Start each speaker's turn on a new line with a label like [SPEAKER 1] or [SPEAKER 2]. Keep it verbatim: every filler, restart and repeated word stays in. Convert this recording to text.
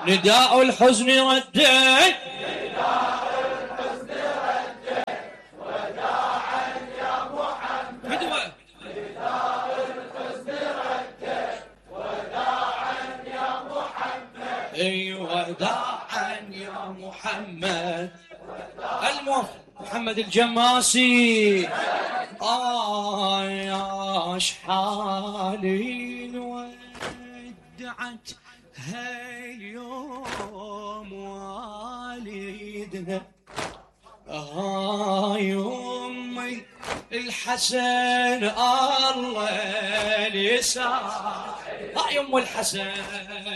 [SPEAKER 1] نداء الحزن رديت ايوه وداعا يا محمد. الموفق محمد الجماسي. آه يا شحالي ودعت هاليوم والدنا. آه يمي الحسن الله اليسار. آه يم الحسن